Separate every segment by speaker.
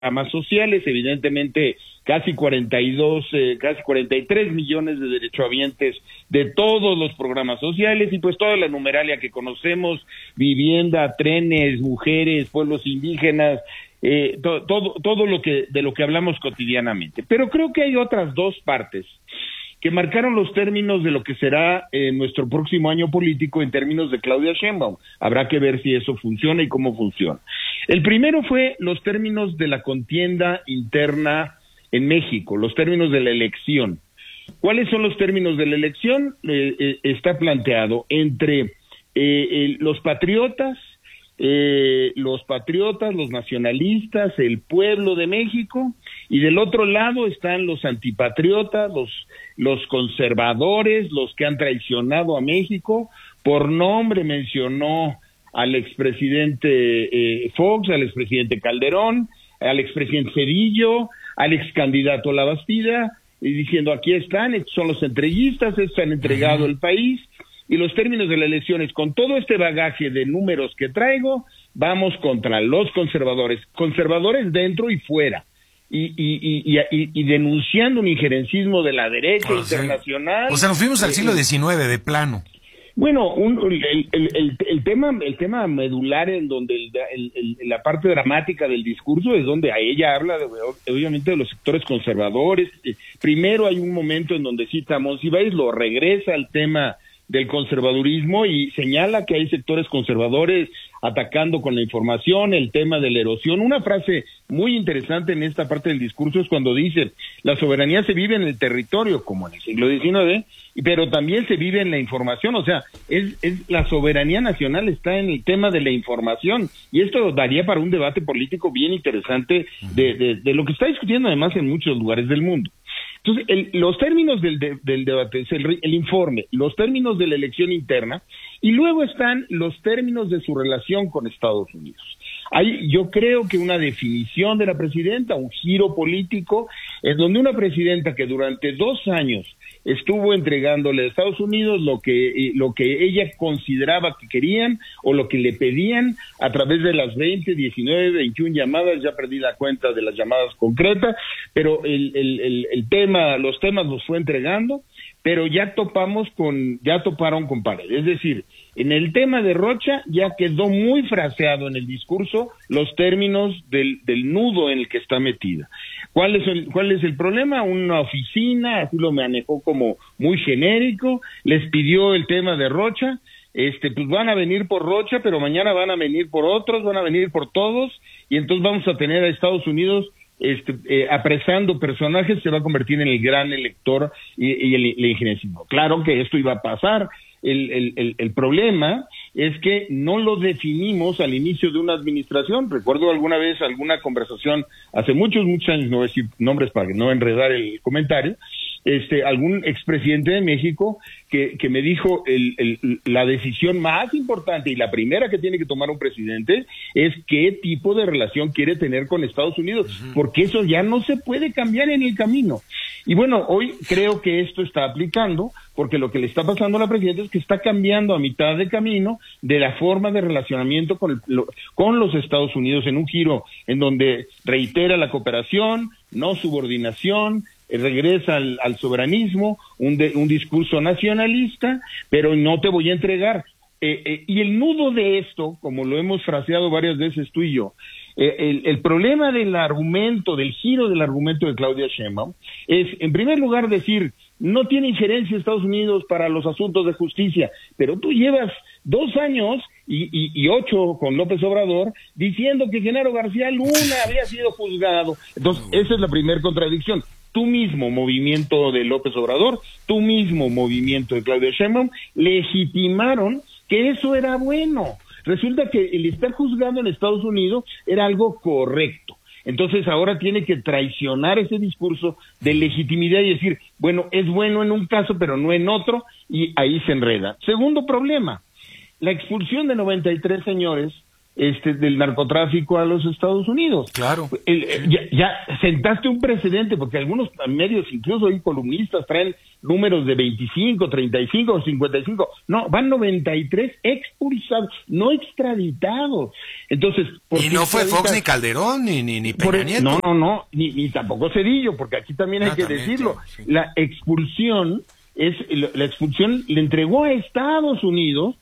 Speaker 1: programas sociales, evidentemente casi 43 millones de derechohabientes de todos los programas sociales y pues toda la numeralia que conocemos, vivienda, trenes, mujeres, pueblos indígenas, todo lo que de lo que hablamos cotidianamente. Pero creo que hay otras dos partes que marcaron los términos de lo que será nuestro próximo año político en términos de Claudia Sheinbaum. Habrá que ver si eso funciona y cómo funciona. El primero fue los términos de la contienda interna en México, los términos de la elección. ¿Cuáles son los términos de la elección? Está planteado entre los patriotas, los nacionalistas, el pueblo de México, y del otro lado están los antipatriotas, los conservadores, los que han traicionado a México. Por nombre mencionó al expresidente Fox, al expresidente Calderón, al expresidente Cedillo, al excandidato Labastida, y diciendo aquí están, estos son los entreguistas, estos han entregado el país. Y los términos de las elecciones, con todo este bagaje de números que traigo, vamos contra los conservadores dentro y fuera, y denunciando un injerencismo de la derecha internacional.
Speaker 2: O sea, nos fuimos al siglo XIX de plano.
Speaker 1: Bueno, el tema medular en donde la parte dramática del discurso es donde a ella habla obviamente de los sectores conservadores. Primero hay un momento en donde cita a Monsiváis, lo regresa al tema del conservadurismo y señala que hay sectores conservadores atacando con la información el tema de la erosión. Una frase muy interesante en esta parte del discurso es cuando dice, la soberanía se vive en el territorio, como en el siglo XIX, pero también se vive en la información. O sea, la soberanía nacional está en el tema de la información, y esto daría para un debate político bien interesante de lo que está discutiendo además en muchos lugares del mundo. Entonces, los términos del debate, es el informe, los términos de la elección interna, y luego están los términos de su relación con Estados Unidos. Hay, yo creo que una definición de la presidenta, un giro político, en donde una presidenta que durante 2 años estuvo entregándole a Estados Unidos lo que ella consideraba que querían o lo que le pedían a través de las 20, 19, 21 llamadas, ya perdí la cuenta de las llamadas concretas, pero los temas los fue entregando, pero ya toparon con pared. Es decir, en el tema de Rocha ya quedó muy fraseado en el discurso los términos del nudo en el que está metida. ¿Cuál es el problema? Una oficina, así lo manejó como muy genérico, les pidió el tema de Rocha, pues van a venir por Rocha, pero mañana van a venir por otros, van a venir por todos, y entonces vamos a tener a Estados Unidos apresando personajes, se va a convertir en el gran elector y el injerencismo. Claro que esto iba a pasar. El problema es que no lo definimos al inicio de una administración. Recuerdo alguna vez alguna conversación hace muchos años, no voy a decir nombres para no enredar el comentario, algún expresidente de México que me dijo la decisión más importante y la primera que tiene que tomar un presidente es qué tipo de relación quiere tener con Estados Unidos, porque eso ya no se puede cambiar en el camino. Y bueno, hoy creo que esto está aplicando, porque lo que le está pasando a la presidenta es que está cambiando a mitad de camino de la forma de relacionamiento con los Estados Unidos, en un giro en donde reitera la cooperación, no subordinación, regresa al soberanismo, un discurso nacionalista, pero no te voy a entregar. Y el nudo de esto, como lo hemos fraseado varias veces tú y yo, el problema del argumento, del giro del argumento de Claudia Sheinbaum, es, en primer lugar, decir, no tiene injerencia Estados Unidos para los asuntos de justicia, pero tú llevas 2 años y 8 con López Obrador diciendo que Genaro García Luna había sido juzgado. Entonces, esa es la primera contradicción. Tú mismo, movimiento de López Obrador, tú mismo, movimiento de Claudia Sheinbaum, legitimaron que eso era bueno. Resulta que el estar juzgado en Estados Unidos era algo correcto. Entonces ahora tiene que traicionar ese discurso de legitimidad y decir, bueno, es bueno en un caso, pero no en otro, y ahí se enreda. Segundo problema, la expulsión de 93 señores del narcotráfico a los Estados Unidos.
Speaker 2: Claro.
Speaker 1: Ya sentaste un precedente, porque algunos medios, incluso hay columnistas, traen números de 25, 35 o 55. No, van 93 expulsados, no extraditados. Entonces,
Speaker 2: y no fue Fox ni Calderón ni Peña Nieto.
Speaker 1: No, ni tampoco Cedillo, porque aquí también hay que decirlo. Sí. La expulsión le entregó a Estados Unidos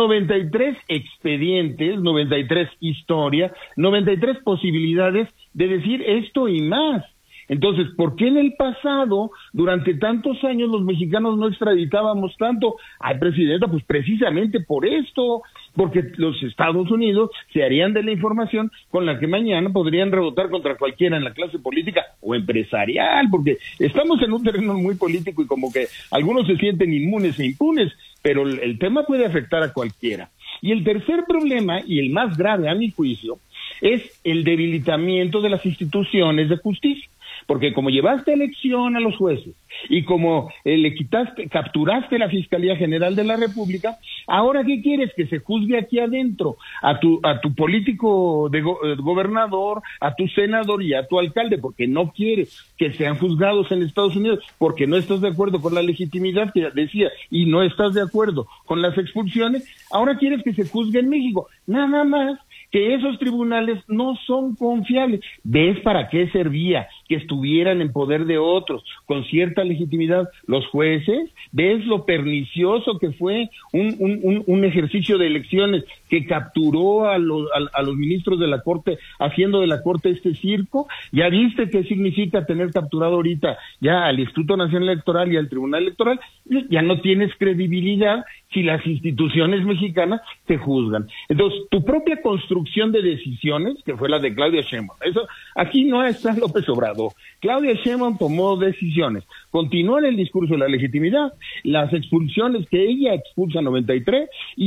Speaker 1: 93 expedientes, 93 historias, 93 posibilidades de decir esto y más. Entonces, ¿por qué en el pasado, durante tantos años, los mexicanos no extraditábamos tanto? Ay, presidenta, pues precisamente por esto, porque los Estados Unidos se harían de la información con la que mañana podrían rebotar contra cualquiera en la clase política o empresarial, porque estamos en un terreno muy político y como que algunos se sienten inmunes e impunes, pero el tema puede afectar a cualquiera. Y el tercer problema, y el más grave a mi juicio, es el debilitamiento de las instituciones de justicia. Porque como llevaste elección a los jueces y como capturaste la Fiscalía General de la República, ahora ¿qué quieres? Que se juzgue aquí adentro a tu político de gobernador, a tu senador y a tu alcalde, porque no quieres que sean juzgados en Estados Unidos, porque no estás de acuerdo con la legitimidad que decía y no estás de acuerdo con las expulsiones. Ahora quieres que se juzgue en México. Nada más que esos tribunales no son confiables. ¿Ves para qué servía que estuvieran en poder de otros con cierta legitimidad los jueces? ¿Ves lo pernicioso que fue un ejercicio de elecciones que capturó a los ministros de la Corte, haciendo de la Corte este circo? ¿Ya viste qué significa tener capturado ahorita ya al Instituto Nacional Electoral y al Tribunal Electoral? Ya no tienes credibilidad si las instituciones mexicanas te juzgan. Entonces, tu propia construcción de decisiones, que fue la de Claudia Sheinbaum, eso aquí no está López Obrador. Claudia Sheinbaum tomó decisiones, continuó en el discurso de la legitimidad, las expulsiones que ella expulsa 93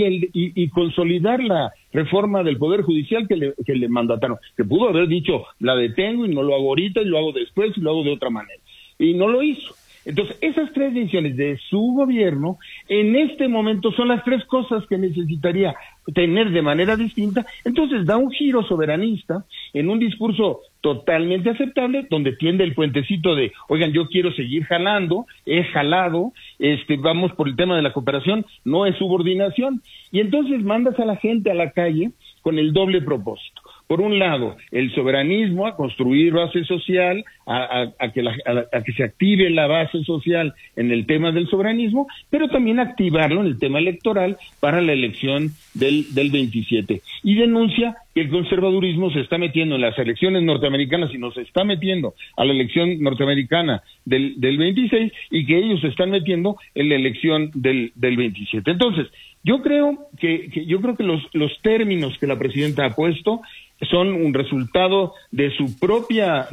Speaker 1: y consolidar la reforma del Poder Judicial que le mandataron, que pudo haber dicho, la detengo y no lo hago ahorita y lo hago después y lo hago de otra manera. Y no lo hizo. Entonces, esas tres decisiones de su gobierno, en este momento son las tres cosas que necesitaría tener de manera distinta. Entonces, da un giro soberanista en un discurso totalmente aceptable, donde tiende el puentecito de, oigan, yo quiero seguir jalando, he jalado, vamos por el tema de la cooperación, no es subordinación. Y entonces mandas a la gente a la calle con el doble propósito. Por un lado, el soberanismo, a construir base social, a que se active la base social en el tema del soberanismo, pero también activarlo en el tema electoral para la elección del 27. Y denuncia que el conservadurismo se está metiendo en las elecciones norteamericanas y nos está metiendo a la elección norteamericana del 26 y que ellos se están metiendo en la elección del 27. Entonces, yo creo que los términos que la presidenta ha puesto son un resultado de sus propias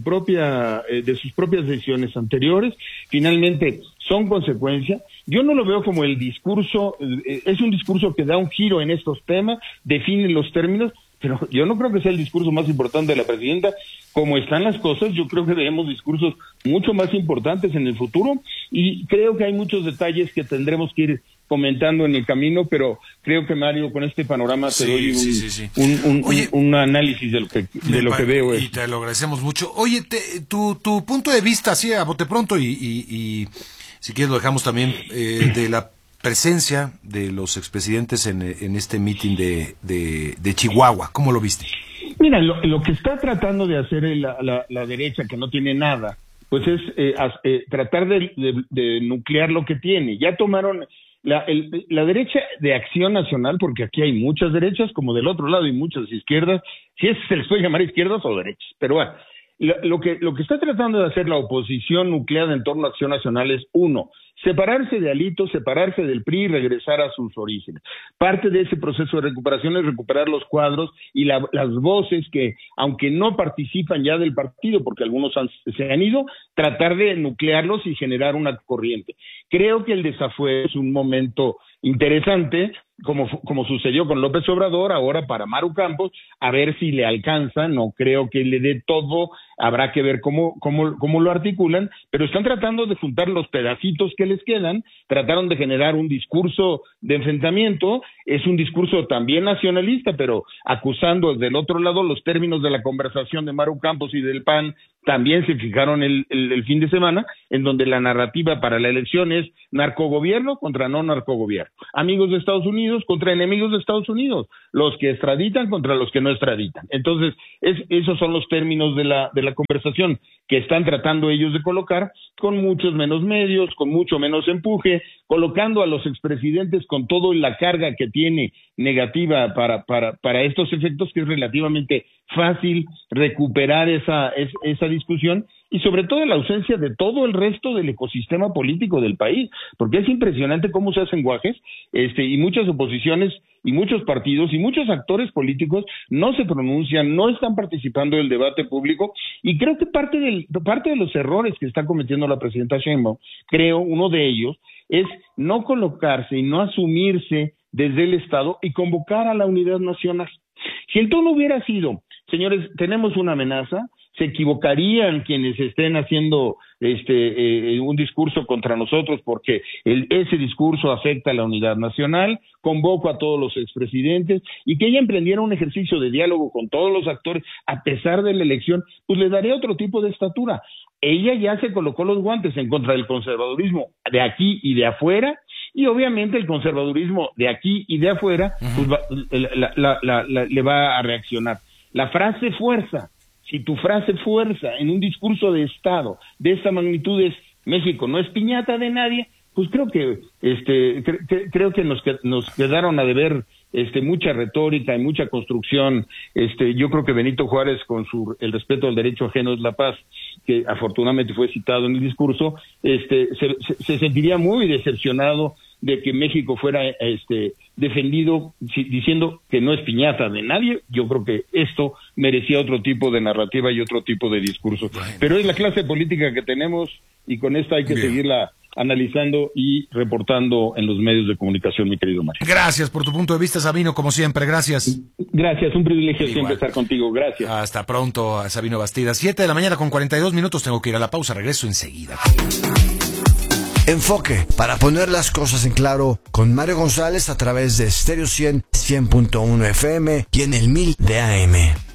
Speaker 1: decisiones anteriores. Finalmente son consecuencia. Yo no lo veo como el discurso, es un discurso que da un giro en estos temas, define los términos, pero yo no creo que sea el discurso más importante de la presidenta. Como están las cosas, yo creo que veremos discursos mucho más importantes en el futuro y creo que hay muchos detalles que tendremos que ir comentando en el camino, pero creo que, Mario, con este panorama te doy un análisis de lo que veo.
Speaker 2: Y te lo agradecemos mucho. Oye, tu punto de vista, así a bote pronto, y si quieres lo dejamos también, de la presencia de los expresidentes en este mitin de Chihuahua. ¿Cómo lo viste?
Speaker 1: Mira, lo que está tratando de hacer la derecha, que no tiene nada, pues es tratar de nuclear lo que tiene. Ya tomaron la derecha de Acción Nacional, porque aquí hay muchas derechas, como del otro lado hay muchas izquierdas, si se les puede llamar izquierdas o derechas, pero bueno, lo que está tratando de hacer la oposición nucleada en torno a Acción Nacional es, uno, separarse de Alito, separarse del PRI y regresar a sus orígenes. Parte de ese proceso de recuperación es recuperar los cuadros y las voces que, aunque no participan ya del partido, porque algunos se han ido, tratar de nuclearlos y generar una corriente. Creo que el desafuero es un momento interesante como sucedió con López Obrador, ahora para Maru Campos, a ver si le alcanza. No creo que le dé todo, habrá que ver cómo lo articulan, pero están tratando de juntar los pedacitos que les quedan, trataron de generar un discurso de enfrentamiento, es un discurso también nacionalista, pero acusando del otro lado los términos de la conversación de Maru Campos y del PAN. También se fijaron el fin de semana, en donde la narrativa para la elección es narcogobierno contra no narcogobierno, amigos de Estados Unidos contra enemigos de Estados Unidos, los que extraditan contra los que no extraditan. Entonces, esos son los términos de la conversación que están tratando ellos de colocar, con muchos menos medios, con mucho menos empuje, colocando a los expresidentes con toda la carga que tiene negativa para estos efectos, que es relativamente fácil recuperar esa discusión, y sobre todo la ausencia de todo el resto del ecosistema político del país, porque es impresionante cómo se hacen guajes, y muchas oposiciones y muchos partidos y muchos actores políticos no se pronuncian, no están participando del debate público, y creo que parte de los errores que está cometiendo la presidenta Sheinbaum, creo uno de ellos, es no colocarse y no asumirse desde el Estado y convocar a la unidad nacional. Si el tono hubiera sido, señores, tenemos una amenaza, se equivocarían quienes estén haciendo un discurso contra nosotros, porque ese discurso afecta a la unidad nacional, convoco a todos los expresidentes, y que ella emprendiera un ejercicio de diálogo con todos los actores, a pesar de la elección, pues le daría otro tipo de estatura. Ella ya se colocó los guantes en contra del conservadurismo de aquí y de afuera, y obviamente el conservadurismo de aquí y de afuera pues le va a reaccionar. La frase fuerza, si tu frase fuerza en un discurso de Estado de esta magnitud es México no es piñata de nadie, pues creo que creo que nos quedaron a deber mucha retórica y mucha construcción. Yo creo que Benito Juárez, con el respeto al derecho ajeno es la paz, que afortunadamente fue citado en el discurso, se sentiría muy decepcionado de que México fuera defendido diciendo que no es piñata de nadie. Yo creo que esto merecía otro tipo de narrativa y otro tipo de discurso. Bueno. Pero es la clase política que tenemos, y con esta hay que seguirla analizando y reportando en los medios de comunicación, mi querido Mario.
Speaker 2: Gracias por tu punto de vista, Sabino, como siempre, gracias.
Speaker 1: Gracias, un privilegio siempre estar contigo, gracias.
Speaker 2: Hasta pronto, Sabino Bastida. 7:42 a.m, tengo que ir a la pausa, regreso enseguida.
Speaker 3: Enfoque, para poner las cosas en claro, con Mario González a través de Stereo 100.1 FM y en el 1000 de AM.